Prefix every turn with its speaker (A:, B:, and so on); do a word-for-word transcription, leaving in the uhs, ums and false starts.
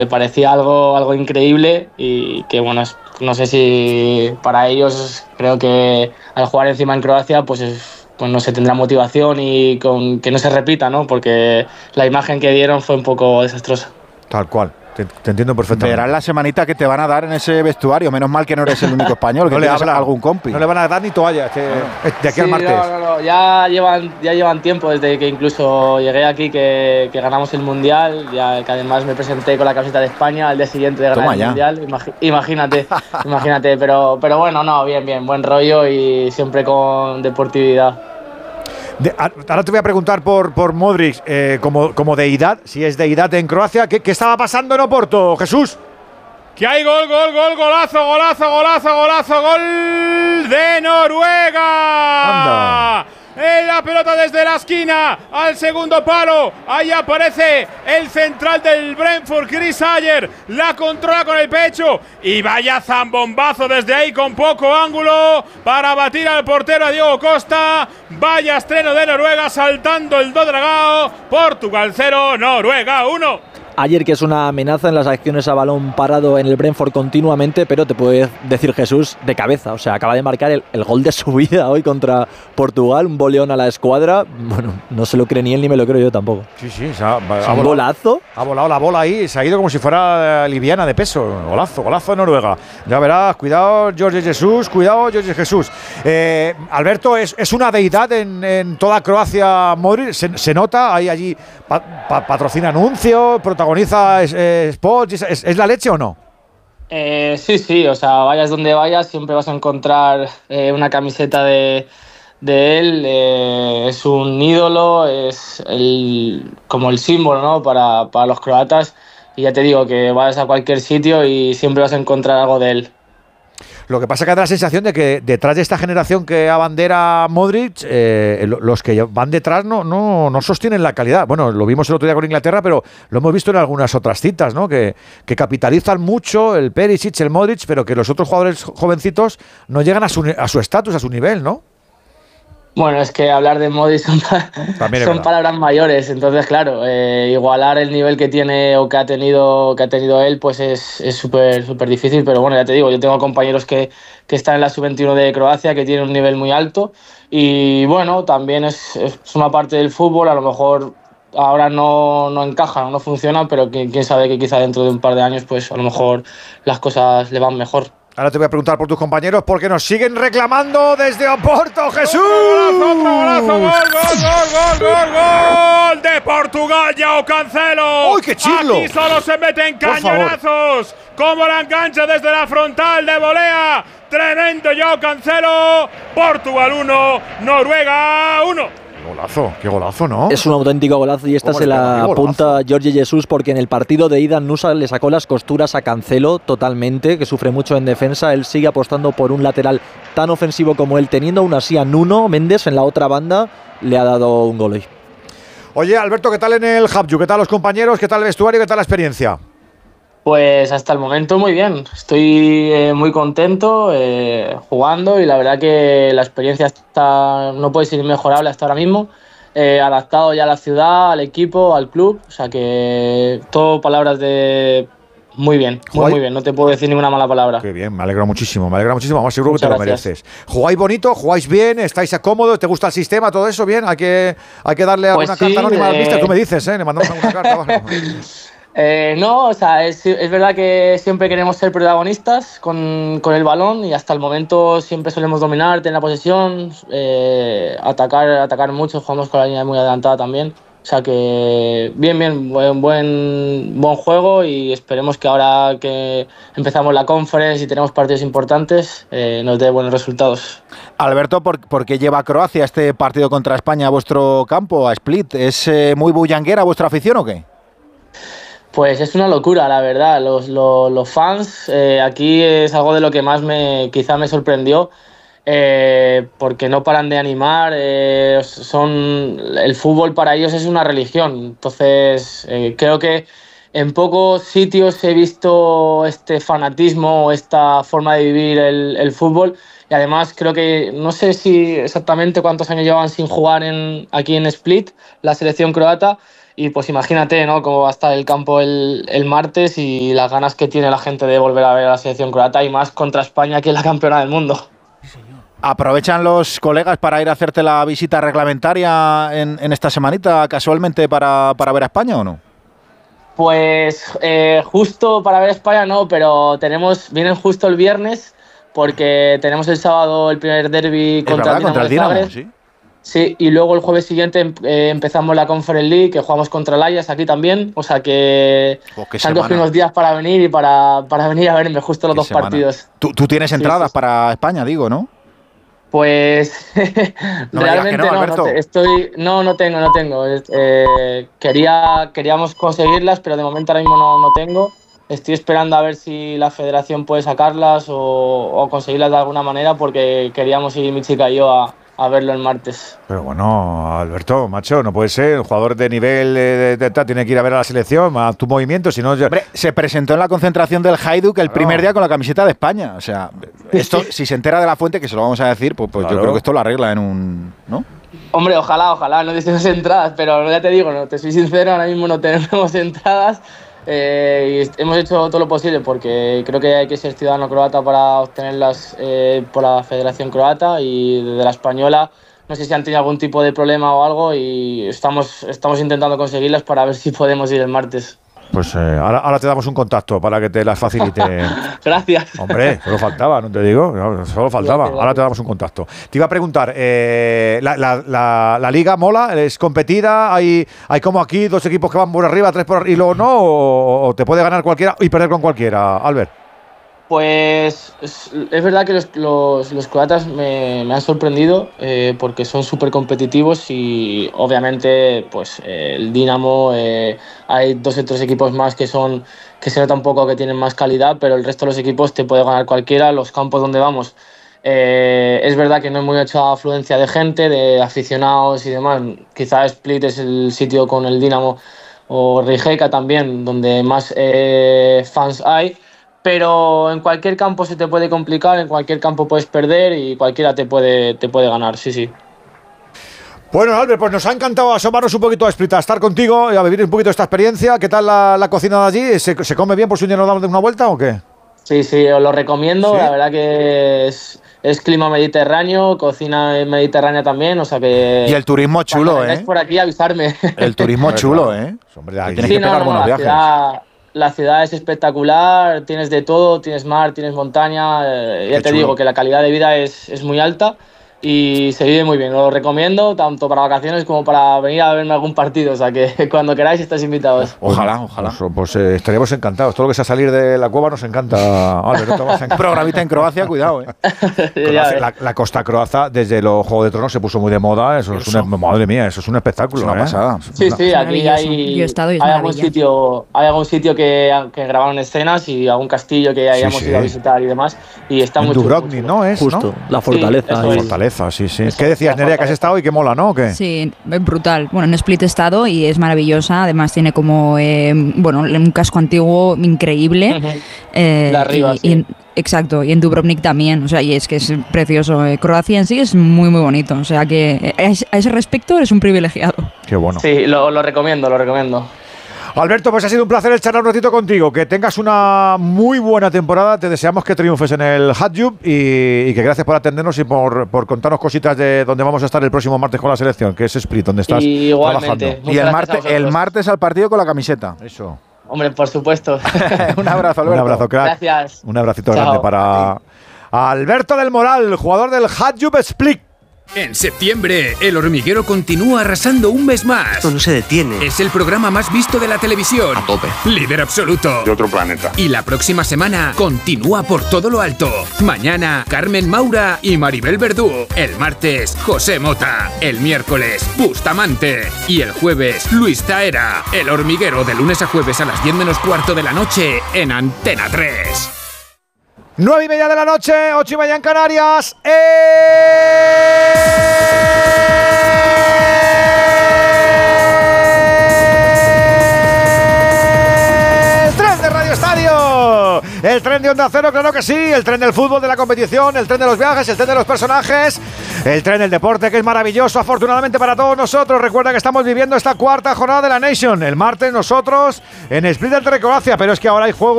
A: me parecía algo, algo increíble y que bueno, es, no sé si para ellos creo que al jugar encima en Croacia pues, es, pues no se tendrá motivación y con, que no se repita, ¿no? Porque la imagen que dieron fue un poco desastrosa.
B: Tal cual. Te, te entiendo perfectamente.
C: Verás la semanita que te van a dar en ese vestuario. Menos mal que no eres el único español, que
B: no le
C: tienes
B: habla,
C: algún compi.
B: No le van a dar ni toalla este, de aquí
A: sí,
B: al martes.
A: No, no, no. Ya, llevan, ya llevan tiempo desde que incluso llegué aquí que, que ganamos el Mundial, ya que además me presenté con la camiseta de España al día siguiente de ganar
C: Toma
A: el
C: ya.
A: Mundial. Imagi- imagínate, imagínate. Pero, pero bueno, no, bien, bien, buen rollo y siempre con deportividad.
B: De, ahora te voy a preguntar por, por Modric, eh, como, como deidad, si es deidad en Croacia. ¿Qué, qué estaba pasando en Oporto, Jesús?
D: Que hay gol, gol, gol, golazo, golazo, golazo, golazo, gol de Noruega.
B: Anda.
D: En la pelota desde la esquina al segundo palo. Ahí aparece el central del Brentford, Chris Ayer. La controla con el pecho. Y vaya zambombazo desde ahí con poco ángulo para batir al portero, a Diego Costa. Vaya estreno de Noruega saltando el do dragao. Portugal cero, Noruega uno.
E: Ayer, que es una amenaza en las acciones a balón parado en el Brentford continuamente, pero te puede decir Jesús de cabeza. O sea, acaba de marcar el, el gol de su vida hoy contra Portugal, un boleón a la escuadra. Bueno, no se lo cree ni él ni me lo creo yo tampoco.
B: Sí, sí, se ha, ha,
E: ¿Un
B: volado,
E: golazo?
B: ha volado la bola ahí, se ha ido como si fuera liviana de peso. Golazo, golazo de Noruega. Ya verás, cuidado Jorge Jesús, cuidado Jorge Jesús. Eh, Alberto, es, es una deidad en, en toda Croacia, Modric, se, se nota, hay allí, pa, pa, patrocina anuncios, protagoniza eh, spots, ¿es, es, ¿es la leche o no?
A: Eh, sí, sí, o sea, vayas donde vayas, siempre vas a encontrar eh, una camiseta de, de él. Eh, es un ídolo, es el, como el símbolo, ¿no? para, para los croatas. Y ya te digo que vayas a cualquier sitio y siempre vas a encontrar algo de él.
B: Lo que pasa es que da la sensación de que detrás de esta generación que abandera Modric, eh, los que van detrás no, no, no sostienen la calidad. Bueno, lo vimos el otro día con Inglaterra, pero lo hemos visto en algunas otras citas, ¿no? Que, que capitalizan mucho el Perisic, el Modric, pero que los otros jugadores jovencitos no llegan a su a su estatus, a su nivel, ¿no?
A: Bueno, es que hablar de Modric son, son palabras mayores, entonces claro, eh, igualar el nivel que tiene o que ha tenido que ha tenido él, pues es es súper súper difícil, pero bueno, ya te digo, yo tengo compañeros que, que están en la sub veintiuno de Croacia, que tienen un nivel muy alto y bueno, también es, es una parte del fútbol, a lo mejor ahora no, no encajan, no funcionan, pero quién, quién sabe que quizá dentro de un par de años, pues a lo mejor las cosas le van mejor.
B: Ahora te voy a preguntar por tus compañeros porque nos siguen reclamando desde Oporto, Jesús.
D: ¡Otro golazo, otro golazo! ¡Gol, gol, gol, gol, gol! ¡De Portugal, João Cancelo!
B: ¡Uy, qué chirlo!
D: Aquí solo se meten cañonazos. Como la engancha desde la frontal de volea. Tremendo João Cancelo. Portugal uno, Noruega uno.
B: Qué golazo, qué golazo, ¿no?
E: Es un auténtico golazo y esta se la apunta Jorge Jesús porque en el partido de ida Nusa le sacó las costuras a Cancelo totalmente, que sufre mucho en defensa. Él sigue apostando por un lateral tan ofensivo como él, teniendo aún así a Nuno Méndez en la otra banda, le ha dado un gol hoy.
B: Oye, Alberto, ¿qué tal en el Habju? ¿Qué tal los compañeros? ¿Qué tal el vestuario? ¿Qué tal la experiencia?
A: Pues hasta el momento muy bien, estoy eh, muy contento eh, jugando y la verdad que la experiencia está, no puede ser inmejorable hasta ahora mismo, eh, adaptado ya a la ciudad, al equipo, al club, o sea que todo palabras de muy bien, muy, muy bien, no te puedo decir ninguna mala palabra.
B: Qué bien, me alegro muchísimo, me alegra muchísimo, vamos, seguro
A: Muchas
B: que te
A: gracias.
B: lo mereces. ¿Jugáis bonito? ¿Jugáis bien? ¿Estáis cómodos? ¿Te gusta el sistema? ¿Todo eso bien? Hay que, hay que darle
A: Pues
B: alguna
A: sí,
B: carta anónima al
A: eh...
B: mister, tú me dices, ¿eh? Le mandamos alguna carta. Bueno.
A: Eh, no, o sea, es, es verdad que siempre queremos ser protagonistas con, con el balón y hasta el momento siempre solemos dominar, tener la posesión, eh, atacar, atacar mucho, jugamos con la línea muy adelantada también. O sea que bien, bien, buen, buen, buen juego y esperemos que ahora que empezamos la Conference y tenemos partidos importantes eh, nos dé buenos resultados.
C: Alberto, ¿por, ¿por qué lleva Croacia este partido contra España a vuestro campo, a Split? ¿Es eh, muy bullanguera vuestra afición o qué?
A: Pues es una locura, la verdad. Los, los, los fans, eh, aquí es algo de lo que más me quizá me sorprendió, eh, porque no paran de animar. Eh, son el fútbol para ellos es una religión. Entonces, eh, creo que en pocos sitios he visto este fanatismo, esta forma de vivir el, el fútbol. Y además creo que, no sé si exactamente cuántos años llevan sin jugar en, aquí en Split, la selección croata. y pues imagínate, ¿no?, cómo va a estar el campo el, el martes y las ganas que tiene la gente de volver a ver a la selección croata y más contra España, que es la campeona del mundo.
C: ¿Aprovechan los colegas para ir a hacerte la visita reglamentaria en, en esta semanita casualmente para, para ver a España o no?
A: Pues eh, justo para ver a España no, pero tenemos vienen justo el viernes porque tenemos el sábado el primer derbi contra, contra el Dinamo Zagreb. ¿Sí? Sí, y luego el jueves siguiente eh, empezamos la Conference League, que jugamos contra el Ajax aquí también, o sea que oh, se han cogido unos días para venir y para, para venir a verme justo los dos semana. partidos.
C: ¿Tú, tú tienes entradas sí, sí. para España, digo, ¿no?
A: Pues
C: no
A: realmente
C: no,
A: no, no, estoy, no, no tengo, no tengo. Eh, quería, queríamos conseguirlas, pero de momento ahora mismo no, no tengo. Estoy esperando a ver si la federación puede sacarlas o, o conseguirlas de alguna manera, porque queríamos ir mi chica y yo a, a verlo el martes.
B: Pero bueno, Alberto, macho, no puede ser. El jugador de nivel de, de, de, tiene que ir a ver a la selección, a tu movimiento, si no...
C: Hombre, se presentó en la concentración del Hajduk el claro. primer día con la camiseta de España. O sea, esto, si se entera de la fuente, que se lo vamos a decir, pues, pues claro. yo creo que esto lo arregla en un... ¿no?
A: Hombre, ojalá, ojalá, no tenemos entradas, pero ya te digo, no te soy sincero, ahora mismo no tenemos entradas. Eh, y hemos hecho todo lo posible porque creo que hay que ser ciudadano croata para obtenerlas eh, por la Federación Croata, y desde la española no sé si han tenido algún tipo de problema o algo, y estamos, estamos intentando conseguirlas para ver si podemos ir el martes.
B: Pues eh, ahora, ahora te damos un contacto para que te las facilite.
A: Gracias.
B: Hombre, solo faltaba, no te digo, no, solo faltaba. Ahora te damos un contacto. Te iba a preguntar, eh, la, la, la, ¿la liga mola? ¿Es competida? ¿Hay, hay como aquí dos equipos que van por arriba, tres por arriba y luego no? ¿O, o te puede ganar cualquiera y perder con cualquiera, Albert?
A: Pues es, es verdad que los, los, los croatas me, me han sorprendido eh, porque son súper competitivos y obviamente pues eh, el Dinamo, eh, hay dos o tres equipos más que son que se nota un poco que tienen más calidad, pero el resto de los equipos te puede ganar cualquiera. Los campos donde vamos, eh, es verdad que no hay mucha afluencia de gente, de aficionados y demás. Quizá Split es el sitio con el Dinamo, o Rijeka también, donde más eh, fans hay. Pero en cualquier campo se te puede complicar, en cualquier campo puedes perder y cualquiera te puede, te puede ganar, sí, sí.
B: Bueno, Albert, pues nos ha encantado asomarnos un poquito a Split, a estar contigo y a vivir un poquito esta experiencia. ¿Qué tal la, la cocina de allí? ¿Se, ¿Se come bien por si un día nos damos una vuelta o qué?
A: Sí, sí, os lo recomiendo. ¿Sí? La verdad que es, es clima mediterráneo, cocina mediterránea también, o sea que...
C: Y el turismo chulo, ¿eh?
A: por aquí avisarme.
C: El turismo chulo, ¿eh?
B: Hombre, aquí
A: tienes sí, que pegar no, no, buenos viajes. Ciudad, la ciudad es espectacular, tienes de todo, tienes mar, tienes montaña, eh, ya Qué te chulo. digo que la calidad de vida es, es muy alta y se vive muy bien. Lo recomiendo tanto para vacaciones como para venir a verme algún partido, o sea que cuando queráis estáis invitados.
C: Ojalá, ojalá.
B: Pues, pues eh, estaríamos encantados. Todo lo que sea salir de la cueva nos encanta. Albert,
C: programita en Croacia, cuidado, ¿eh?
B: Croacia, la, la costa croata, desde los Juegos de Tronos se puso muy de moda. Eso, eso. es una, madre mía, eso es un espectáculo. Es una
C: ¿eh? pasada.
A: Sí, una, sí, aquí hay, Yo he estado y es hay algún sitio, hay algún sitio que, que grabaron escenas y algún castillo que hayamos sí, sí. ido a visitar y demás. Y está
B: en
A: muy
B: Dubrovnik, ¿no? Es,
E: Justo,
B: ¿no?
E: la fortaleza.
A: Sí,
B: la fortaleza, sí, sí. ¿Qué decías, Nerea, que has estado y que mola, ¿no? ¿O qué?
F: Sí, es brutal. Bueno, en Split he estado y es maravillosa. Además tiene como, eh, bueno, un casco antiguo increíble.
A: Uh-huh.
F: eh,
A: de arriba,
F: y,
A: sí.
F: y en, exacto, y en Dubrovnik también. O sea, y es que es precioso. Eh, Croacia en sí es muy, muy bonito. O sea que a ese respecto eres un privilegiado.
B: Qué bueno.
A: Sí, lo, lo recomiendo, lo recomiendo.
B: Alberto, pues ha sido un placer el charlar un ratito contigo. Que tengas una muy buena temporada. Te deseamos que triunfes en el Hajduk y, y que gracias por atendernos y por, por contarnos cositas de donde vamos a estar el próximo martes con la selección, que es Split, donde estás
A: Igualmente.
B: trabajando.
C: Y el martes, el martes al partido con la camiseta.
B: Eso.
A: Hombre, por supuesto.
C: Un abrazo, Alberto.
B: Un abrazo, crack.
A: Gracias.
B: Un abracito
A: Chao.
B: grande para Alberto del Moral, jugador del Hajduk Split.
G: En septiembre, El Hormiguero continúa arrasando un mes más.
H: Esto no se detiene.
G: Es el programa más visto de la televisión.
H: A tope.
G: Líder absoluto.
H: De otro planeta.
G: Y la próxima semana continúa por todo lo alto. Mañana, Carmen Maura y Maribel Verdú. El martes, José Mota. El miércoles, Bustamante. Y el jueves, Luis Taera. El Hormiguero, de lunes a jueves a las diez menos cuarto de la noche en Antena tres.
B: Nueve y media de la noche, ocho y media en Canarias. ¡Eh! ¡Tres de Radio Estadio! Cero. El tren de Onda Cero, claro que sí. El tren del fútbol, de la competición, el tren de los viajes, el tren de los personajes, el tren del deporte, que es maravilloso, afortunadamente para todos nosotros. Recuerda que estamos viviendo esta cuarta jornada de la Nation. El martes nosotros en Split entre Croacia, pero es que ahora hay juego